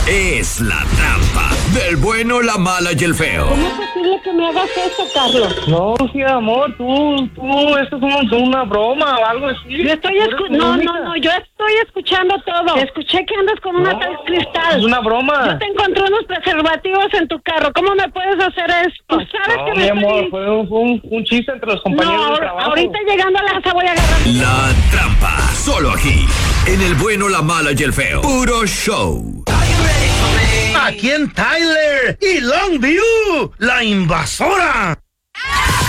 es La Trampa, del bueno, la mala y el feo. ¿Cómo es posible que me hagas eso, Carlos? No, sí, amor, esto es una broma o algo así. Yo estoy yo estoy escuchando todo. Escuché que andas con una tal Cristal. Es una broma. Yo te encontré unos preservativos en tu carro. ¿Cómo me puedes hacer esto? Tú sabes que mi amor, fue un chiste entre los compañeros de trabajo. Ahorita llegando a la casa voy a agarrar. La Trampa, solo aquí, en el bueno, la mala y el feo. Puro show. Aquí en Tyler y Longview, la invasora.